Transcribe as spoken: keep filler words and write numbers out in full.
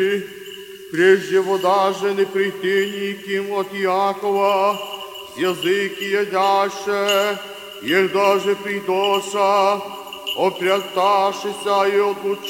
Прежде вода же не прийти никим от Якова, языки ядяще, ех даже придоша, опряташися и отлучи